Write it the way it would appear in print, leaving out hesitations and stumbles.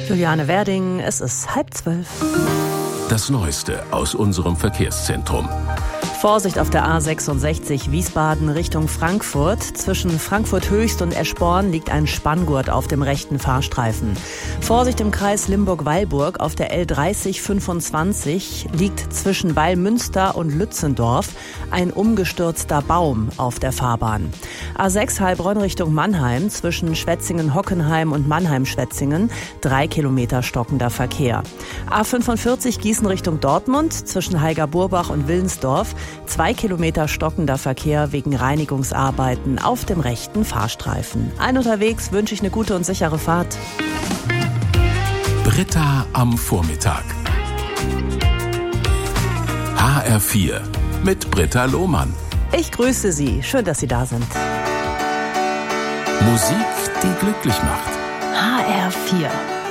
Juliane Werding, es ist 11:30. Das Neueste aus unserem Verkehrszentrum. Vorsicht auf der A66 Wiesbaden Richtung Frankfurt. Zwischen Frankfurt Höchst und Eschborn liegt ein Spanngurt auf dem rechten Fahrstreifen. Vorsicht im Kreis Limburg-Weilburg auf der L3025 liegt zwischen Weilmünster und Lützendorf ein umgestürzter Baum auf der Fahrbahn. A6 Heilbronn Richtung Mannheim zwischen Schwetzingen-Hockenheim und Mannheim-Schwetzingen 3 Kilometer stockender Verkehr. A45 Gießen Richtung Dortmund zwischen Heiger-Burbach und Willensdorf 2 Kilometer stockender Verkehr wegen Reinigungsarbeiten auf dem rechten Fahrstreifen. Allen unterwegs wünsche ich eine gute und sichere Fahrt. Britta am Vormittag. HR4 mit Britta Lohmann. Ich grüße Sie. Schön, dass Sie da sind. Musik, die glücklich macht. HR4.